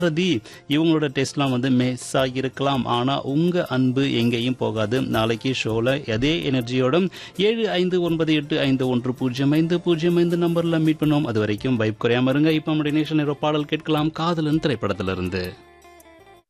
பாரதி இவங்களோட டெஸ்ட்லாம் வந்து மிஸ் ஆகியிருக்கலாம். ஆனா உங்க அன்பு எங்கேயும் போகாது. நாளைக்கு ஷோல அதே எனர்ஜியோட 7598510505 நம்பர்ல மீட் பண்ணுவோம். அது வரைக்கும் வைப் குறையாம இருங்க. இப்ப நம்முடைய நேஷனல் பாடல் கேட்கலாம் காதலன் திரைப்படத்திலிருந்து.